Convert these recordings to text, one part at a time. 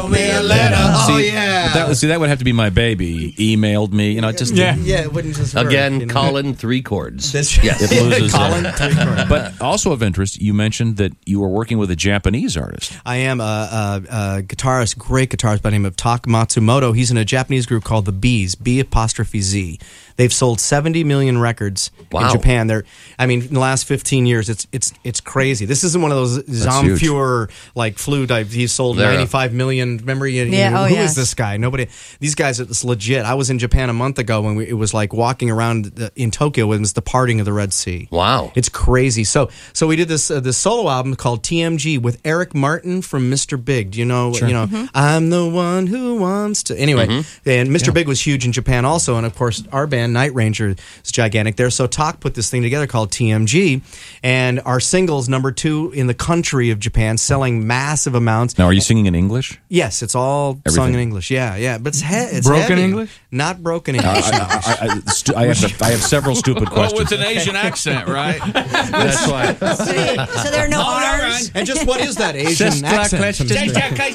Me a letter. Oh, yeah. That would have to be my baby. Emailed me. Just Yeah, it wouldn't just work. Again, Colin, 3 chords. Yes, it loses. Colin, 3 chords. But also of interest, you mentioned that you were working with a Japanese artist. I am a guitarist, great guitarist by the name of Tak Matsumoto. He's in a Japanese group called the Bees, B''Z. They've sold 70 million records in Japan. In the last 15 years, it's crazy. This isn't one of those Zamfur like flute. He's sold 95 million. Remember, who is this guy? Nobody. These guys, it's legit. I was in Japan a month ago when it was like walking around in Tokyo. It was the parting of the Red Sea. Wow, it's crazy. So we did this solo album called TMG with Eric Martin from Mr. Big. Do you know? Sure. I'm the one who wants to. Anyway, and Mr. Big was huge in Japan also, and of course our band Night Ranger is gigantic there. So Tak put this thing together called TMG, and our single's number 2 in the country of Japan, selling massive amounts. Now, are you singing in English? Yes, it's all sung in English. Yeah, but it's broken heavy. English, not broken English. I have several stupid questions. With an Asian accent, right? That's why. So there are no R's. And just what is that Asian accent? Does it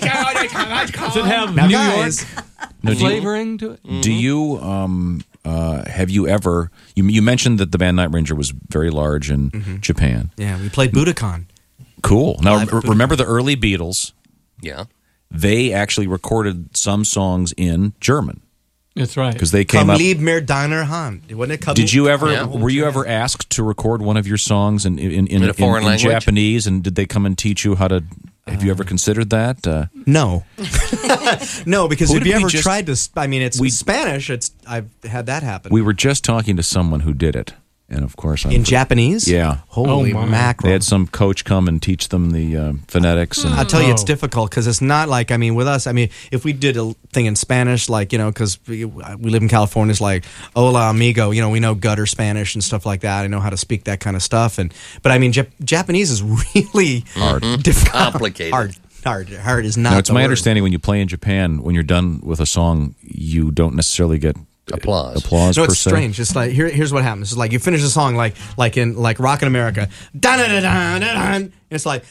have Now, New guys, York flavoring to it? Do you have you ever? You mentioned that the band Night Ranger was very large in Japan. Yeah, we played Budokan. Cool. Now, remember the early Beatles? Yeah. They actually recorded some songs in German. That's right. Because they came Komm up. lieb mir deiner Hand. Wasn't it? Did you ever? Were you ever asked to record one of your songs in a foreign language? Japanese? And did they come and teach you how to? Have you ever considered that? No, no, because Who if did you we ever just- tried to, it's Spanish. I've had that happen. We were just talking to someone who did it, and of course, in Japanese. Yeah. Holy mackerel! They had some coach come and teach them the phonetics. And I'll tell you, it's difficult because it's not like, with us, if we did a thing in Spanish, like, because we live in California, it's like, hola amigo, we know gutter Spanish and stuff like that. I know how to speak that kind of stuff. But Japanese is really hard, difficult. Complicated. Hard is not. Now, it's the my word. understanding when you play in Japan, when you're done with a song, you don't necessarily get applause. No, per it's se. strange. It's like here's what happens. It's like you finish a song like in Rockin' America, da da da da da. It's like.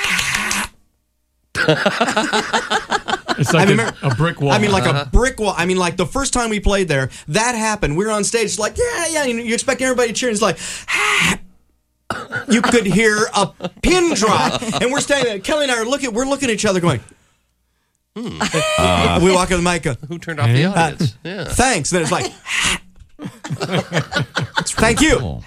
It's like a brick wall. Like a brick wall. Like the first time we played there, that happened. We were on stage, it's like, yeah. You expect everybody to cheer. And it's like, you could hear a pin drop, and we're standing there. Kelly and I we're looking at each other, going, we walk in the mic. Who turned off the audience? Thanks. Then it's like, thank you. Cool.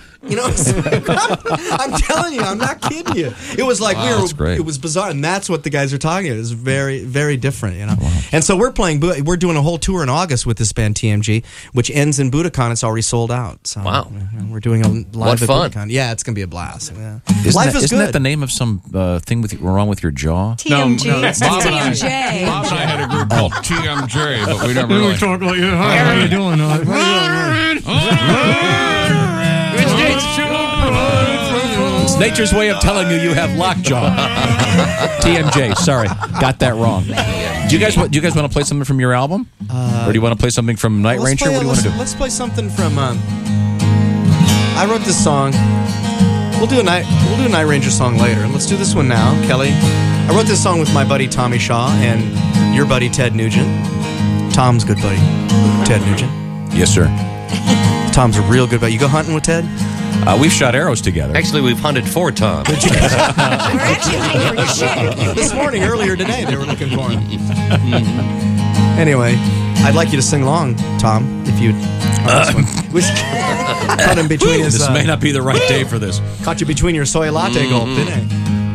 I'm telling you, I'm not kidding you. It was like that's great. It was bizarre, and that's what the guys are talking about. It was very, very different, Wow. And so we're doing a whole tour in August with this band TMG, which ends in Budokan. It's already sold out. So wow, we're doing a live at fun. Budokan. Yeah, it's gonna be a blast. Yeah. Isn't that the name of some thing wrong with your jaw? TMG. It's Bob and TMJ. Bob and I had a group called TMJ, but we never really. Talk like, how are you doing? It's nature's way of telling you have lockjaw. TMJ. Sorry, got that wrong. Do you guys want to play something from your album, or do you want to play something from Night Ranger? What do you want to do? Let's play something from. I wrote this song. We'll do a Night Ranger song later. Let's do this one now, Kelly. I wrote this song with my buddy Tommy Shaw and your buddy Ted Nugent. Tom's good buddy, Ted Nugent. Yes, sir. Tom's a real good buddy. You go hunting with Ted? We've shot arrows together. Actually, we've hunted for Tom. We're actually hunting for your shit. This morning, earlier today, they were looking for him. Anyway, I'd like you to sing along, Tom, if you'd. Caught him between his. This may not be the right day for this. Caught you between your soy latte gulp, didn't it?